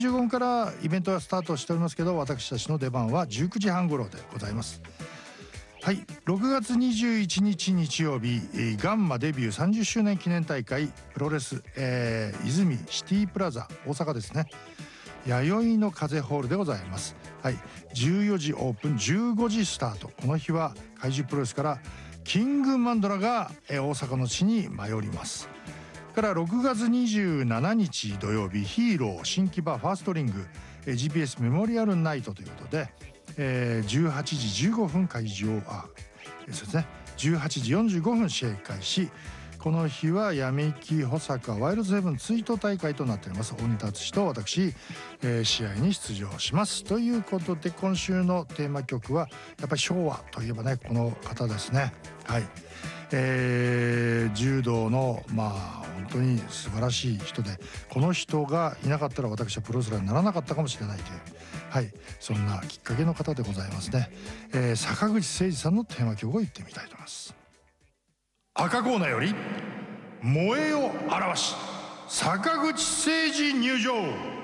15分からイベントがスタートしておりますけど、私たちの出番は19時半頃でございます。はい、6月21日日曜日、ガンマデビュー30周年記念大会プロレス、泉シティプラザ大阪ですね、弥生の風ホールでございます。はい、14時オープン、15時スタート。この日は怪獣プロレスからキングマンドラが大阪の地に舞い降ります。から6月27日土曜日、ヒーロー新木場ファーストリング GPS メモリアルナイトということで、18時15分会場、そうですね、18時45分試合開始。この日は闇木保坂ワイルドセブン追悼大会となっております。大仁田敦と私、試合に出場しますということで、今週のテーマ曲はやっぱり昭和といえばね、この方ですね。はい、柔道の本当に素晴らしい人で、この人がいなかったら私はプロレスラーにならなかったかもしれないという、はい、そんなきっかけの方でございますね。坂口誠二さんのテーマ曲を言ってみたいと思います。赤コーナーより燃えを表し坂口誠二入場。